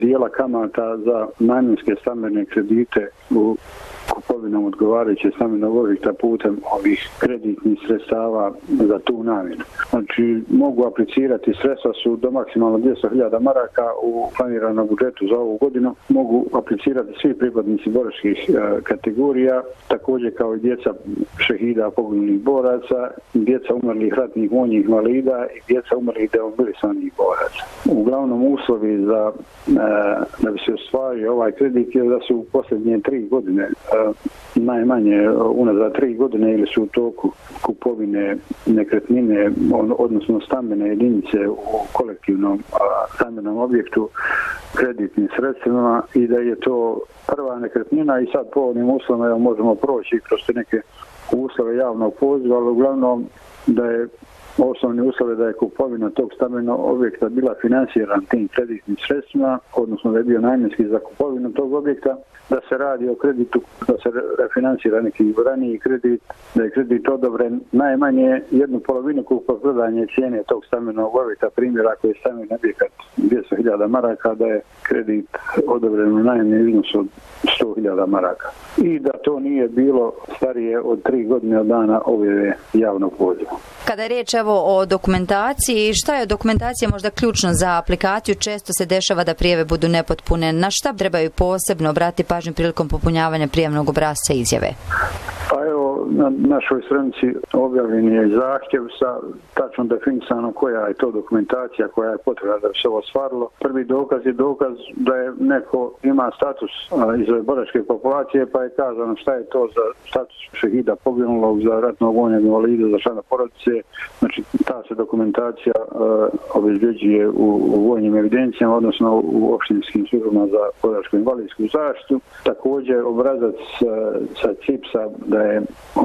dijela kamata za namjenske stambene kredite u kupovinom odgovarajuće stambenog objekta putem ovih kreditnih sredstava za tu namjenu. Znači, mogu aplicirati, sredstva su do maksimalno 200.000 maraka u planiranom budžetu za ovu godinu. Mogu aplicirati svi pripadnici boračkih kategorija, također kao i djeca šehida poginulih boraca, djeca umrlih ratnih vojnih invalida i djeca umrlih demobilisanih boraca. Uglavnom, uslovi da bi se ostvario ovaj kredit je da su u posljednje 3 godine najmanje unazad 3 godine ili su u toku kupovine nekretnine, odnosno stambene jedinice u kolektivnom stambenom objektu kreditnim sredstvima i da je to prva nekretnina i sad po ovim uslovima možemo proći kroz neke uslove javnog poziva, ali uglavnom da je osnovni uslov da je kupovina tog stambenog objekta bila finansirana tim kreditnim sredstvima, odnosno da je bio namjenski za kupovinu tog objekta, da se radi o kreditu, da se refinansira neki raniji kredit, da je kredit odobren najmanje 1/2 kupoprodajne cijene tog stambenog objekta, primjer ako je stambeni objekat 200.000 maraka, da je kredit odobren u najmanjem iznosu od 100.000 maraka. I da to nije bilo starije od 3 godine od dana objave javnog poziva. Kada je riječ o dokumentaciji, šta je dokumentacija možda ključno za aplikaciju? Često se dešava da prijave budu nepotpune. Na šta trebaju posebno obratiti pažnju prilikom popunjavanja prijavnog obrasca izjave? Pa evo, na našoj stranici objavljen je zahtjev sa tačno definisanom koja je to dokumentacija koja je potrebna da bi se ovo ostvarilo. Prvi dokaz je dokaz da je neko ima status iz ove boračke populacije, pa je kazano šta je to za status šehida poginulog, za ratnog vojnog invalida, za člana porodice. Znači, ta se dokumentacija obezbeđuje u vojnim evidencijama, odnosno u opštinskim službama za boračku invalidsku zaštitu. Također, obrazac sa CIPS-a da je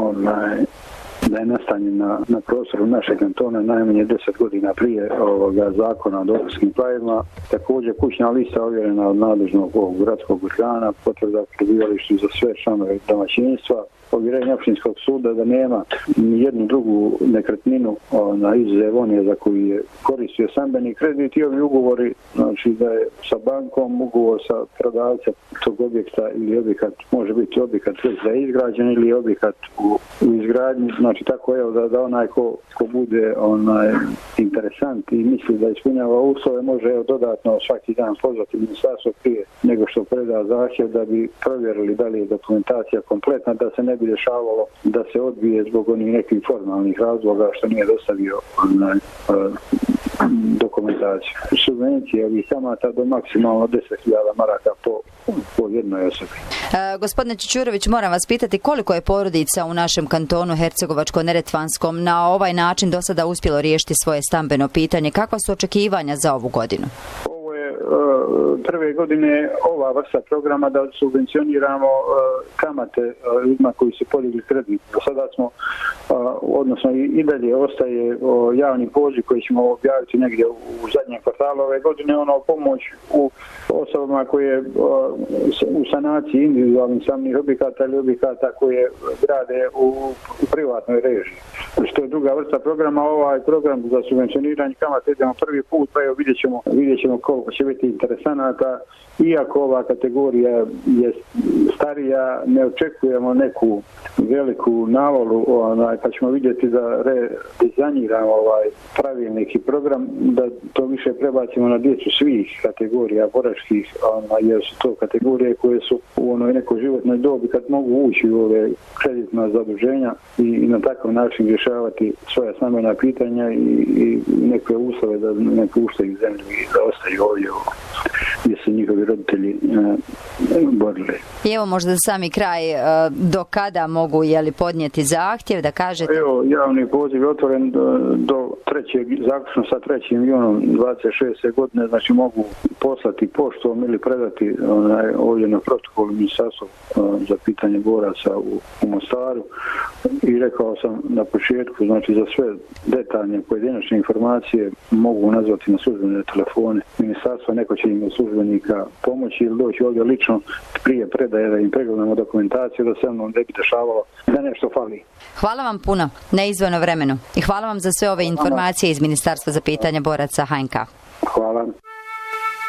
nastanjen na prostoru našeg kantona najmanje 10 godina prije ovoga zakona o dopunskim pravima. Također kućna lista ovjerena od nadležnog ovog gradskog organa, potvrda o prebivalištu za sve članove domaćinstva, ovjerenje opštinskog suda da nema ni jednu drugu nekretninu izuzev one za koju je koristio stambeni kredit i ovi ugovori, znači da je sa bankom ugovor sa prodavcem tog objekta ili objekat, može biti objekat već da je izgrađen ili objekat u izgradnji, znači tako evo da onaj ko bude interesant i misli da ispunjava uslove može dodatno svaki dan pozvati ministarstvo prije nego što preda zahtjev da bi provjerili da li je dokumentacija kompletna, da se ne bi dešavalo da se odbije zbog onih nekih formalnih razloga što nije dostavio dokumentaciju. Subvencije ovih kamata do maksimalno 10.000 maraka po jednoj osobi. Gospodine Čičurović, moram vas pitati koliko je porodica u našem kantonu Hercegovačko-neretvanskom na ovaj način do sada uspjelo riješiti svoje stambeno pitanje? Kakva su očekivanja za ovu godinu? Prve godine ova vrsta programa da subvencioniramo kamate ljudima koji su podigli kredit. Do sada smo, odnosno i dalje ostaje javni poziv koji ćemo objaviti negdje u zadnjem kvartalu ove godine, pomoć u osobama koje u sanaciji individualnih stambenih objekata ili objekata koje grade u privatnoj režiji. Što je druga vrsta programa, ovaj program za subvencioniranje kamata idemo prvi put, pa evo vidjet ćemo koliko će biti interesanata. Iako ova kategorija je starija, ne očekujemo neku veliku navalu, pa ćemo vidjeti da redizajniramo pravilnik i program, da to više prebacimo na djecu svih kategorija boračkih, jer su to kategorije koje su u onoj nekoj životnoj dobi kad mogu ući u ove kreditna zaduženja i na takav način rješavati svoja stambena pitanja i neke uslove da ne puštaju zemlju i da ostaju ovdje gdje su njihovi roditelji borili. I evo možda za sami kraj, do kada mogu podnijeti zahtjev, da kažete? Evo, javni poziv je otvoren do zaključno sa 3. junom 26. godine, znači mogu poslati poštom ili predati ovdje na protokolu Ministarstva za pitanje boraca u Mostaru i rekao sam na početku, znači za sve detaljne pojedinačne informacije mogu nazvati na službene telefone Ministarstva, neko će im od službenika pomoći ili doći ovdje lično prije predaje da im pregledamo dokumentaciju da se ne bi dešavalo da nešto fali. Hvala vam puno na izdvojenom vremenu i hvala vam za sve ove informacije iz Ministarstva za pitanje boraca HNK. Hvala.